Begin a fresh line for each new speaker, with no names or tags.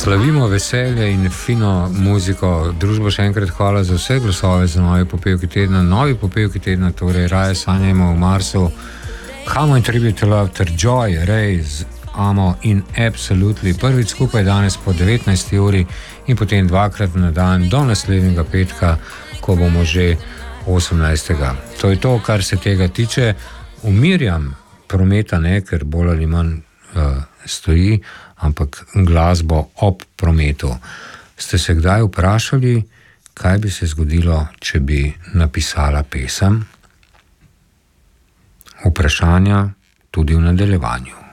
Slavimo veselje in fino muziko. Družbo še enkrat hvala za vse glasove za novi popevki tedna. Novi popevki tedna, torej Raje sanjajmo v Marsu, Hamo in Tribute to Love ter Joy, Rays, Amo in Absolutely. Prvič skupaj danes po 19. uri in potem dvakrat na dan do naslednjega petka, ko bomo že 18. To je to, kar se tega tiče. Umirjam prometa ne, ker bolj ali manj stoji, ampak glasbo ob prometu. Ste se kdaj vprašali, kaj bi se zgodilo, če bi napisala pesem? Vprašanja tudi v nadaljevanju.